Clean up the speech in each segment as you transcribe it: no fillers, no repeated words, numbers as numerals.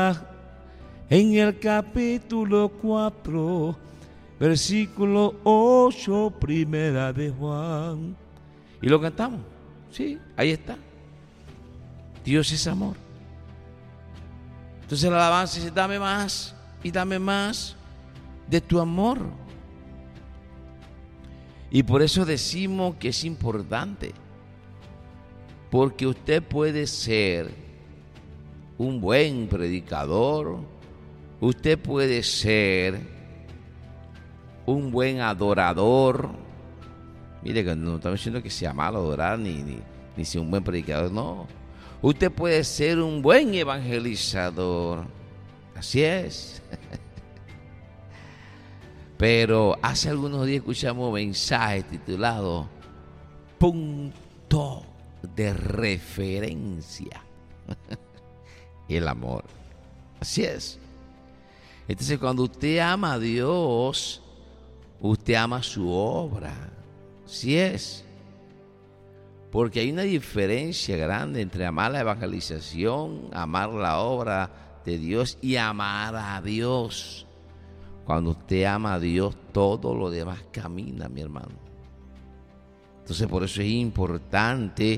en el capítulo 4, versículo 8, primera de Juan. Y lo cantamos. Sí, ahí está. Dios es amor. Entonces la alabanza dice: dame más y dame más de tu amor. Y por eso decimos que es importante, porque usted puede ser un buen predicador, usted puede ser un buen adorador. Mire que no estamos diciendo que sea malo adorar ni ser un buen predicador, no. Usted puede ser un buen evangelizador, así es. Pero hace algunos días escuchamos un mensaje titulado Punto de Referencia. El amor. Así es. Entonces, cuando usted ama a Dios, usted ama su obra. Así es. Porque hay una diferencia grande entre amar la evangelización, amar la obra de Dios y amar a Dios. Cuando usted ama a Dios, todo lo demás camina, mi hermano. Entonces, por eso es importante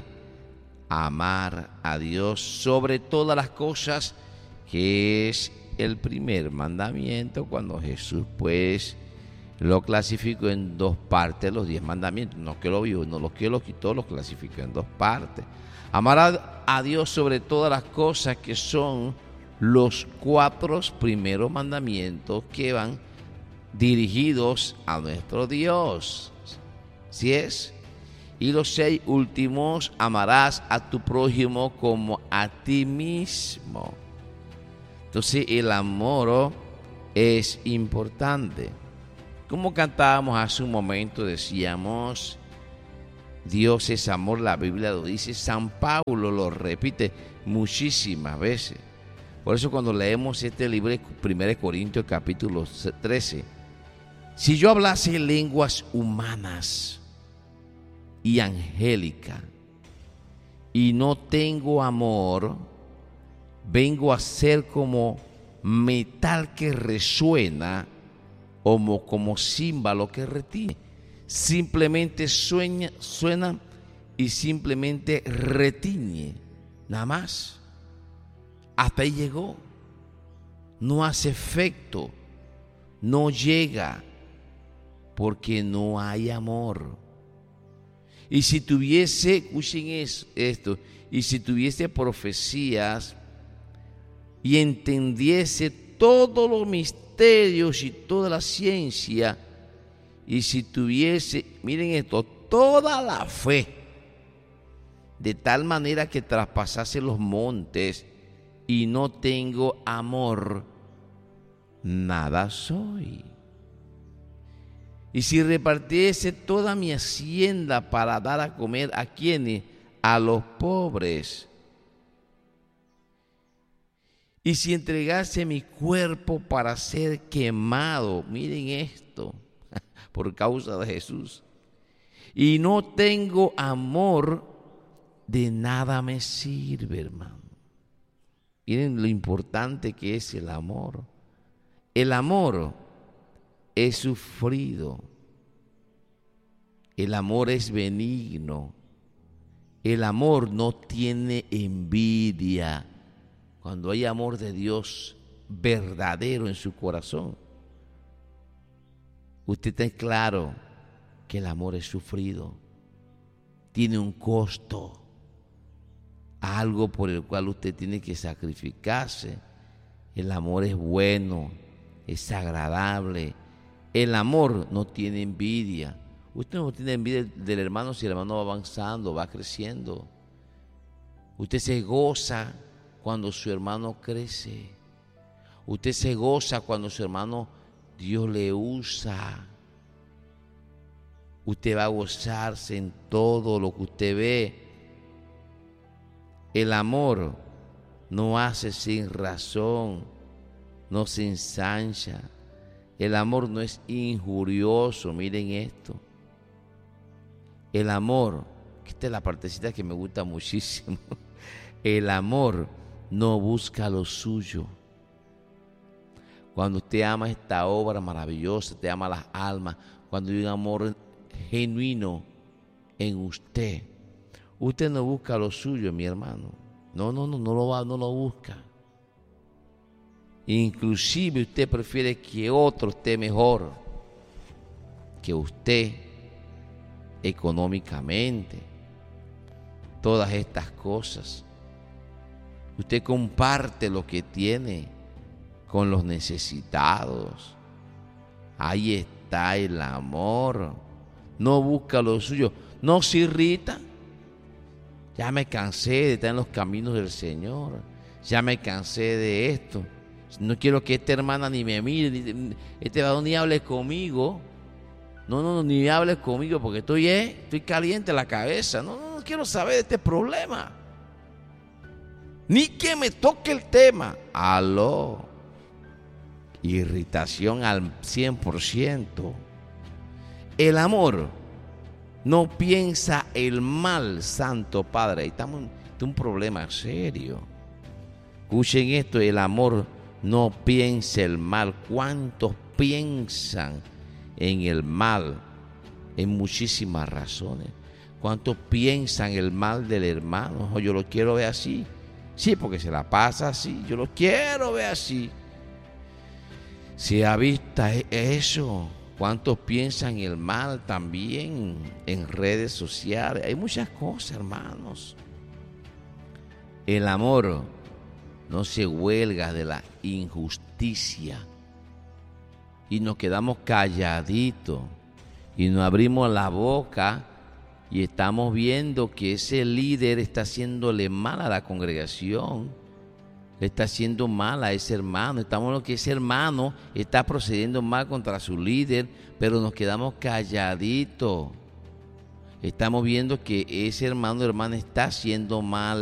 amar a Dios sobre todas las cosas, que es el primer mandamiento, cuando Jesús pues lo clasificó en dos partes, los 10 mandamientos. No que lo vio, no los que los quitó, los clasificó en dos partes. Amar a Dios sobre todas las cosas, que son los 4 primeros mandamientos que van dirigidos a nuestro Dios. ¿Sí es? Y los 6 últimos: amarás a tu prójimo como a ti mismo. Entonces el amor es importante. Como cantábamos hace un momento, decíamos: Dios es amor, la Biblia lo dice, San Pablo lo repite muchísimas veces. Por eso cuando leemos este libro de 1 Corintios capítulo 13, si yo hablase lenguas humanas y angélicas y no tengo amor, vengo a ser como metal que resuena, o como címbalo que retiene. Simplemente suena y simplemente retiñe, nada más. Hasta ahí llegó. No hace efecto, no llega, porque no hay amor. Y si tuviese, escuchen esto, y si tuviese profecías y entendiese todos los misterios y toda la ciencia, y si tuviese, miren esto, toda la fe, de tal manera que traspasase los montes, y no tengo amor, nada soy. Y si repartiese toda mi hacienda para dar a comer a quienes, a los pobres, y si entregase mi cuerpo para ser quemado, miren esto, por causa de Jesús, y no tengo amor, de nada me sirve, hermano. Miren lo importante que es el amor. El amor es sufrido. El amor es benigno. El amor no tiene envidia. Cuando hay amor de Dios verdadero en su corazón, usted está claro que el amor es sufrido. Tiene un costo. Algo por el cual usted tiene que sacrificarse. El amor es bueno, es agradable. El amor no tiene envidia. Usted no tiene envidia del hermano si el hermano va avanzando, va creciendo. Usted se goza cuando su hermano crece. Usted se goza cuando su hermano Dios le usa. Usted va a gozarse en todo lo que usted ve. El amor no hace sin razón, no se ensancha. El amor no es injurioso, miren esto. El amor, esta es la partecita que me gusta muchísimo. El amor no busca lo suyo. Cuando usted ama esta obra maravillosa, te ama las almas, cuando hay un amor genuino en usted, usted no busca lo suyo, mi hermano. No lo busca. Inclusive usted prefiere que otro esté mejor que usted económicamente. Todas estas cosas. Usted comparte lo que tiene con los necesitados. Ahí está el amor. No busca lo suyo. No se irrita. Ya me cansé de estar en los caminos del Señor. Ya me cansé de esto. No quiero que esta hermana ni me mire, este varón ni hable conmigo. No, ni hable conmigo porque estoy caliente en la cabeza. No quiero saber de este problema. Ni que me toque el tema. Aló. Irritación al 100%. El amor no piensa el mal, Santo Padre. Ahí estamos en un problema serio. Escuchen esto, el amor no piensa el mal. ¿Cuántos piensan en el mal? En muchísimas razones. ¿Cuántos piensan el mal del hermano? Yo lo quiero ver así. Sí, porque se la pasa así. Yo lo quiero ver así. Se ha visto eso. ¿Cuántos piensan el mal también en redes sociales? Hay muchas cosas, hermanos. El amor no se huelga de la injusticia. Y nos quedamos calladitos. Y nos abrimos la boca. Y estamos viendo que ese líder está haciéndole mal a la congregación. Le está haciendo mal a ese hermano. Estamos viendo que ese hermano está procediendo mal contra su líder, pero nos quedamos calladitos. Estamos viendo que ese hermano o hermana está haciendo mal